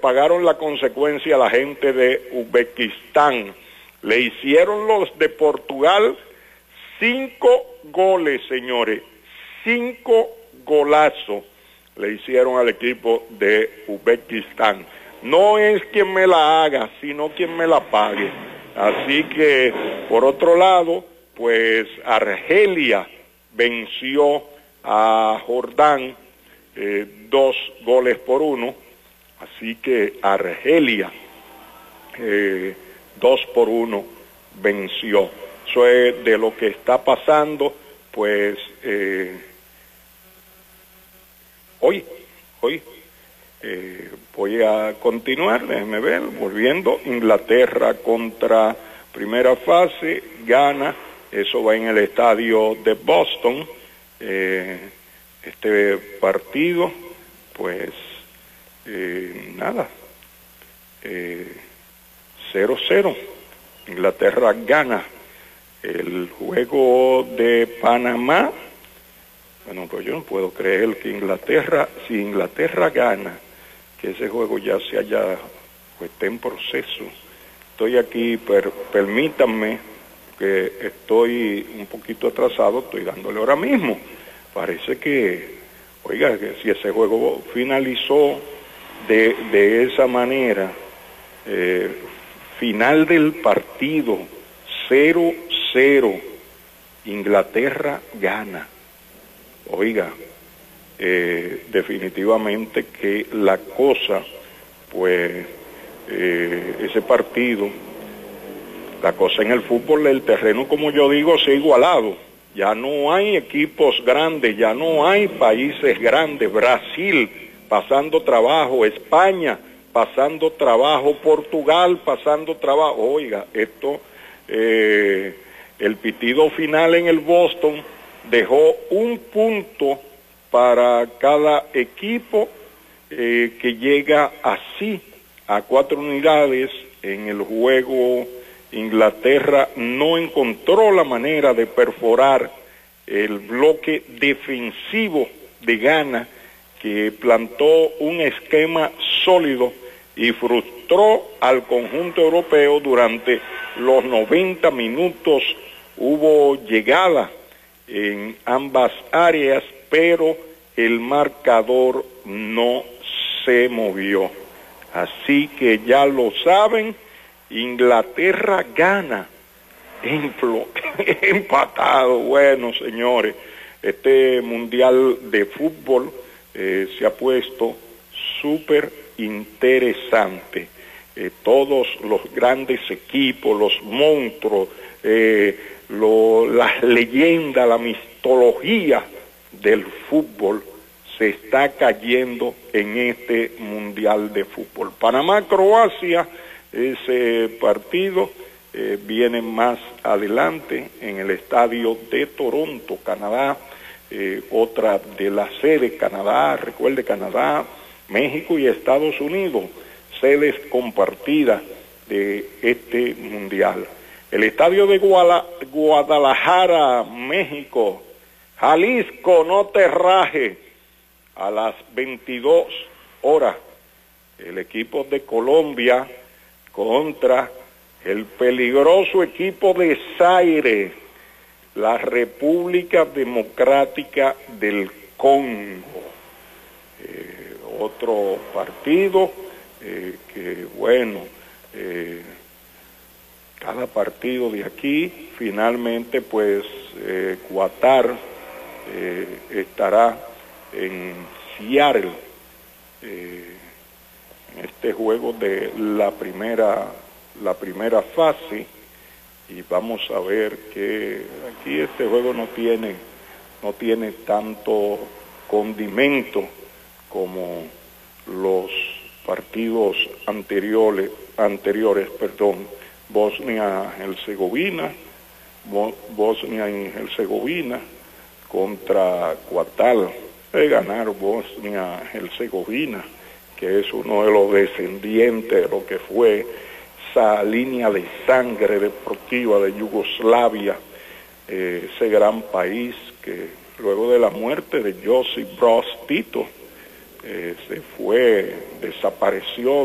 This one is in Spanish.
pagaron la consecuencia a la gente de Uzbekistán. Le hicieron los de Portugal 5 goles, señores, 5 golazos le hicieron al equipo de Uzbekistán. No es quien me la haga, sino quien me la pague. Así que, por otro lado, pues Argelia venció a Jordán 2 goles por 1. Así que Argelia 2 por 1 venció. Eso es de lo que está pasando, pues hoy voy a continuar, déjenme ver, volviendo. Inglaterra contra primera fase, Ghana, eso va en el estadio de Boston. Este partido, pues nada, 0-0, Inglaterra gana. El juego de Panamá, bueno, pues yo no puedo creer que si Inglaterra gana, que ese juego ya se haya, pues esté en proceso. Estoy aquí, permítanme, que estoy un poquito atrasado, estoy dándole ahora mismo. Parece que, oiga, que si ese juego finalizó de esa manera, final del partido, 0-0, Inglaterra gana. Oiga, definitivamente que la cosa, pues, ese partido, la cosa en el fútbol, el terreno, como yo digo, se ha igualado. Ya no hay equipos grandes, ya no hay países grandes. Brasil pasando trabajo, España pasando trabajo, Portugal pasando trabajo. Oiga, esto, el pitido final en el Boston dejó 1 punto para cada equipo, que llega así a 4 unidades. En el juego, Inglaterra no encontró la manera de perforar el bloque defensivo de Ghana, que plantó un esquema sólido y frustró al conjunto europeo. Durante los 90 minutos hubo llegada en ambas áreas, pero el marcador no se movió. Así que ya lo saben, Inglaterra gana, empatado. Bueno, señores, este mundial de fútbol se ha puesto súper interesante. Todos los grandes equipos, los monstruos, las leyendas, la mitología del fútbol se está cayendo en este mundial de fútbol. Panamá-Croacia, ese partido viene más adelante en el estadio de Toronto, Canadá. Otra de las sedes, Canadá, recuerde, Canadá, México y Estados Unidos, sedes compartidas de este mundial. El estadio de Guadalajara, México, Jalisco, no te raje, a las 22 horas, el equipo de Colombia contra el peligroso equipo de Zaire, la República Democrática del Congo. Otro partido que, bueno, cada partido de aquí, finalmente, pues, Qatar estará en Seattle, en este juego de la primera fase. Y vamos a ver que aquí este juego no tiene tanto condimento como los partidos anteriores, Bosnia y Herzegovina contra Qatar. Ganar Bosnia-Herzegovina, que es uno de los descendientes de lo que fue esa línea de sangre deportiva de Yugoslavia, ese gran país que luego de la muerte de Josip Broz Tito desapareció